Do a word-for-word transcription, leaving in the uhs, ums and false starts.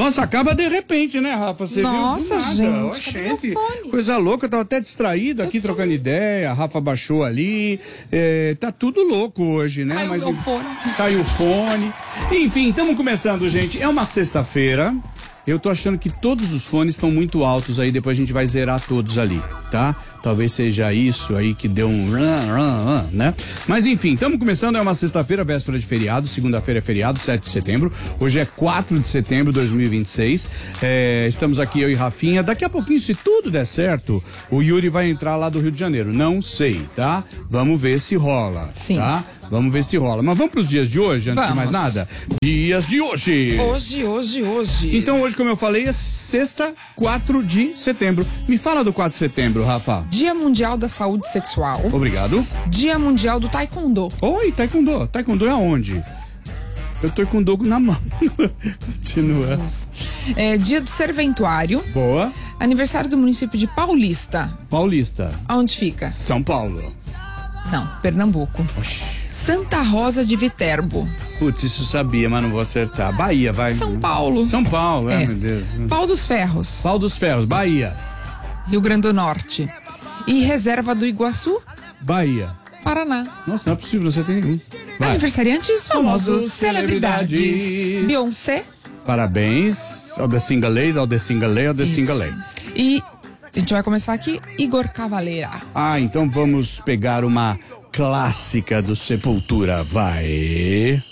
Nossa, acaba de repente, né, Rafa? Você Nossa, viu? Nossa, gente, gente. Coisa louca, eu tava até distraído aqui, trocando ideia, a Rafa baixou ali, é, tá tudo louco hoje, né? Caiu Mas, meu fone. Caiu o fone. Enfim, estamos começando, gente. É uma sexta-feira. Eu tô achando que todos os fones estão muito altos aí, depois a gente vai zerar todos ali, tá? Talvez seja isso aí que deu um run, run, run, né? Mas enfim, estamos começando, é uma sexta-feira, véspera de feriado, segunda-feira é feriado, sete de setembro, hoje é quatro de setembro de dois mil e vinte e seis, é, estamos aqui eu e Rafinha, daqui a pouquinho, se tudo der certo, o Yuri vai entrar lá do Rio de Janeiro, não sei, tá? Vamos ver se rola, Sim. Tá? Vamos ver se rola, mas vamos pros dias de hoje, antes vamos. de mais nada? Dias de hoje! Hoje, hoje, hoje. Então hoje, como eu falei, é sexta, quatro de setembro. Me fala do quatro de setembro, Rafa. Dia Mundial da Saúde Sexual. Obrigado. Dia Mundial do Taekwondo. Oi, Taekwondo. Taekwondo é aonde? Eu tô com o na mão. Continua. É, dia do Serventuário. Boa. Aniversário do município de Paulista. Paulista. Aonde fica? São Paulo. Não, Pernambuco. Oxi. Santa Rosa de Viterbo. Putz, isso sabia, mas não vou acertar. Bahia, vai. São Paulo. São Paulo, é, É. meu Deus. Pau dos Ferros. Pau dos Ferros, Bahia. Rio Grande do Norte. E Reserva do Iguaçu, Bahia. Paraná. Nossa, não é possível, você tem nenhum. Vai. Aniversariantes famosos, Famosos, celebridades. celebridades. Beyoncé. Parabéns ao The Single Lady, ao The Single Lady, ao The Isso. Single Lady. E a gente vai começar aqui, Igor Cavaleira. Ah, então vamos pegar uma clássica do Sepultura, vai.